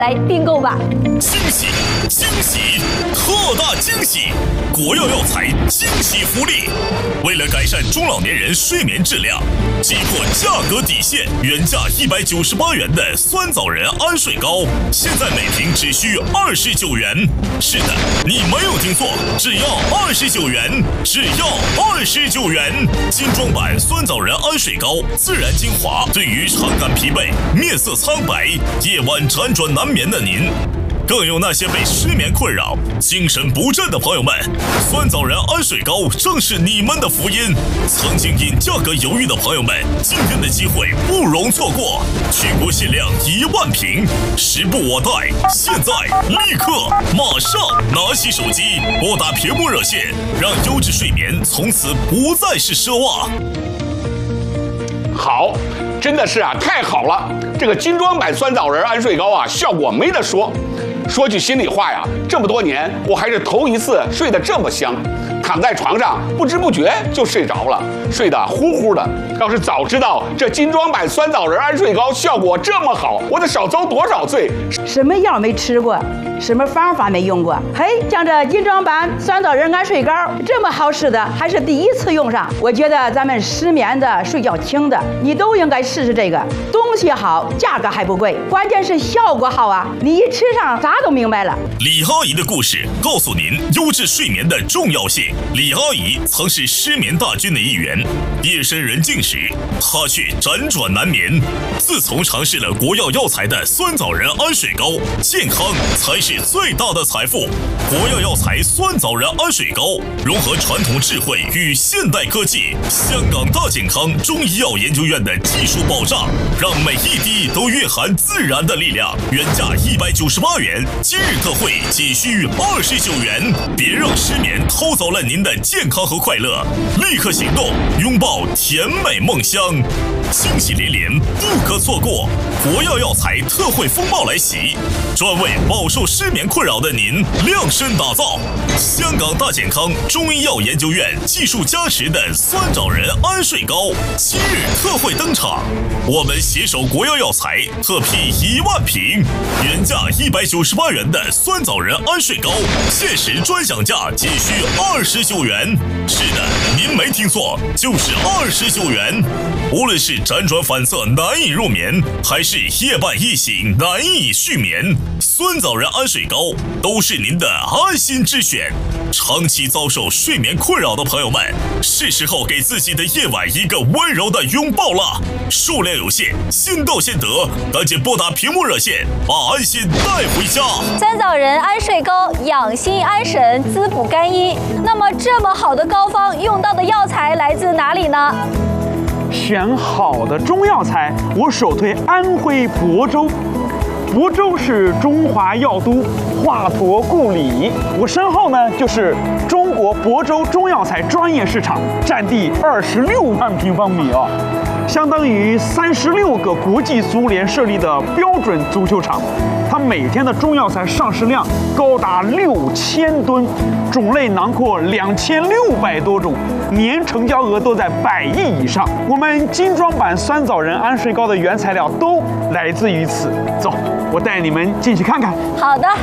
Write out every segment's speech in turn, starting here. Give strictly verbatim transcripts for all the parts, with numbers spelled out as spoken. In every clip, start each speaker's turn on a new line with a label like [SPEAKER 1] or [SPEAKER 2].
[SPEAKER 1] 来订购吧！
[SPEAKER 2] 惊喜惊喜，特大惊喜！国药药材惊喜福利！为了改善中老年人睡眠质量，击破价格底线，原价一百九十八元的酸枣仁安睡膏，现在每瓶只需二十九元。是的，你没有听错，只要二十九元，只要二十九元！精装版酸枣仁安睡膏，自然精华，对于常感疲惫、面色苍白、夜晚辗转难眠的您。更有那些被失眠困扰、精神不振的朋友们，酸枣仁安睡膏正是你们的福音。曾经因价格犹豫的朋友们，今天的机会不容错过，全国限量一万瓶，时不我待，现在立刻马上拿起手机，拨打屏幕热线，让优质睡眠从此不再是奢望。
[SPEAKER 3] 好，真的是啊，太好了！这个精装版酸枣仁安睡膏啊，效果没得说。说句心里话呀，这么多年我还是头一次睡得这么香，躺在床上不知不觉就睡着了，睡得呼呼的。要是早知道这精装版酸枣仁安睡膏效果这么好，我得少遭多少罪。
[SPEAKER 4] 什么药没吃过，什么方法没用过？嘿，像这精装版酸枣仁安睡膏这么好使的，还是第一次用上。我觉得咱们失眠的、睡觉轻的，你都应该试试这个。东西好，价格还不贵，关键是效果好啊！你一吃上，啥都明白了。
[SPEAKER 2] 李阿姨的故事告诉您优质睡眠的重要性。李阿姨曾是失眠大军的一员，夜深人静时，她却辗转难眠。自从尝试了国药药材的酸枣仁安睡膏，健康才是最大的财富。国药药材酸枣仁安睡膏融合传统智慧与现代科技，香港大健康中医药研究院的技术保障，让每一滴都蕴含自然的力量。原价一百九十八元，今日特惠仅需二十九元。别让失眠偷走了您的健康和快乐，立刻行动，拥抱甜美梦乡。惊喜连连，不可错过！国药药材特惠风暴来袭，专为饱受失眠困扰的您量身打造。香港大健康中医药研究院技术加持的酸枣仁安睡膏，今日特惠登场。我们携手国药药材特批一万瓶，原价一百九十八元的酸枣仁安睡膏，限时专享价仅需二十九元。是的，您没听错，就是二十九元。无论是辗转反侧难以入眠，还是夜半一醒难以续眠，酸枣仁安睡膏都是您的安心之选。长期遭受睡眠困扰的朋友们，是时候给自己的夜晚一个温柔的拥抱了。数量有限，先到先得，赶紧拨打屏幕热线，把安心带回家。
[SPEAKER 1] 酸枣仁安睡膏养心安神，滋补肝阴。那么这么好的膏方，用到的药材来自哪里呢？
[SPEAKER 5] 选好的中药材，我首推安徽亳州。亳州是中华药都，华亳故里。我身后呢就是中国亳州中药材专业市场，占地二十六万平方米啊，相当于三十六个国际足联设立的标准足球场。它每天的中药材上市量高达六千吨，种类囊括两千六百多种，年成交额都在百亿以上。我们精装版酸枣仁安睡膏的原材料都来自于此。走，我带你们进去看看。
[SPEAKER 1] 好的。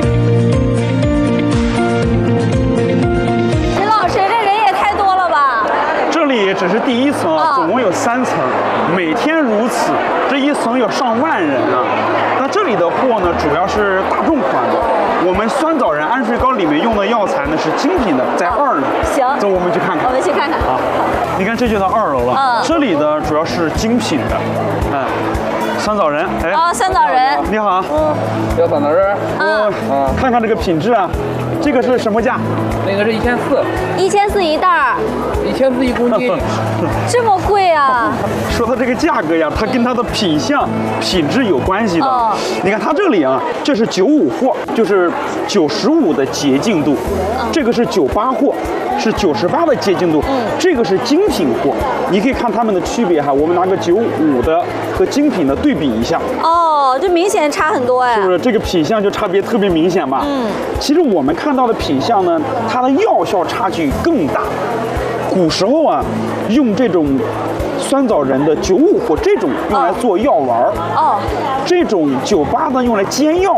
[SPEAKER 1] 陈老师，这人也太多了吧？
[SPEAKER 5] 这里只是第一层啊，总共有三层，每天如此，这一层有上万人啊。那这里的货呢，主要是大众款的。我们酸枣仁安睡膏里面用的药材呢是精品的，在二楼。
[SPEAKER 1] 行，
[SPEAKER 5] 走，我们去看看。
[SPEAKER 1] 我们去看看。
[SPEAKER 5] 好，你看这就到二楼了。
[SPEAKER 1] 嗯，
[SPEAKER 5] 这里的主要是精品的，嗯。酸枣仁，哎，
[SPEAKER 1] 哦，酸枣仁，
[SPEAKER 5] 你好，
[SPEAKER 6] 嗯，要酸枣仁，
[SPEAKER 5] 嗯，啊，看看这个品质啊，这个是什么价？
[SPEAKER 6] 那个是一千四，
[SPEAKER 1] 一千四一袋儿，
[SPEAKER 6] 一千四一公斤，
[SPEAKER 1] 这么贵啊？
[SPEAKER 5] 说到这个价格呀，它跟它的品相、品质有关系的。哦，你看它这里啊，这是九五货，就是九十五的洁净度，嗯，这个是九八货。是九十八的洁净度，嗯，这个是精品货，你可以看它们的区别哈。我们拿个九五的和精品的对比一下，
[SPEAKER 1] 哦，这明显差很多哎，
[SPEAKER 5] 是不是？这个品相就差别特别明显吧？嗯，其实我们看到的品相呢，它的药效差距更大。古时候啊，用这种酸枣仁的九五或这种用来做药丸儿，
[SPEAKER 1] 哦，
[SPEAKER 5] 这种酒八呢用来煎药